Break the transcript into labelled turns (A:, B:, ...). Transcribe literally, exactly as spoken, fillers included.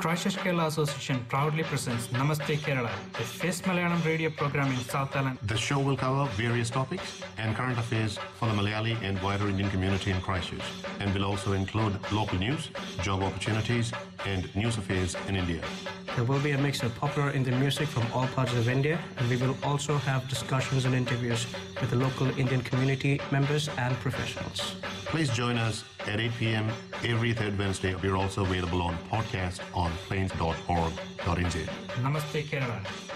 A: Christchurch Kerala Association proudly presents Namaste Kerala, the first Malayalam radio program in South Island.
B: The show will cover various topics and current affairs for the Malayali and wider Indian community in Christchurch, and will also include local news, job opportunities, and news affairs in India.
C: There will be a mix of popular Indian music from all parts of India, and we will also have discussions and interviews with the local Indian community members and professionals.
B: Please join us at eight p.m. every third Wednesday. We are also available on podcast on plains dot org dot n j.
A: Namaste Kerala.